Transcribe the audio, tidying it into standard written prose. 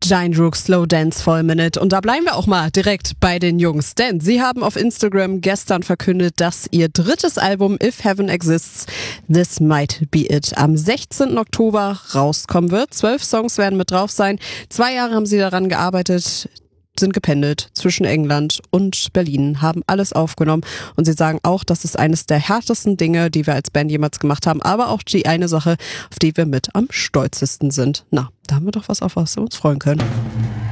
Giant Rook Slow Dance Full Minute. Und da bleiben wir auch mal direkt bei den Jungs, denn sie haben auf Instagram gestern verkündet, dass ihr drittes Album If Heaven Exists, This Might Be It am 16. Oktober rauskommen wird. 12 Songs werden mit drauf sein. 2 Jahre haben sie daran gearbeitet, sind gependelt zwischen England und Berlin, haben alles aufgenommen und sie sagen auch, das ist eines der härtesten Dinge, die wir als Band jemals gemacht haben, aber auch die eine Sache, auf die wir mit am stolzesten sind. Na, da haben wir doch was, auf was wir uns freuen können.